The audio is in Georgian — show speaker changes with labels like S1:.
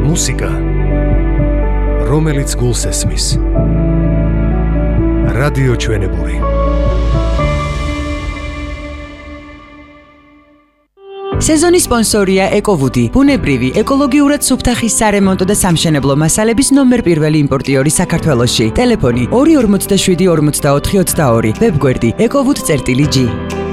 S1: მუსიკა, რომელიც გულს ესმის. რადიო ჩვენებური.
S2: სეზონის სპონსორია ეკოვუდი, ბუნებრივი, ეკოლოგიურად სუფთა ხის სარემონტო და სამშენებლო მასალების ნომერ პირველი იმპორტიორი საქართველოში. ტელეფონი 247 44 22, ვებგვერდი ekovud.gr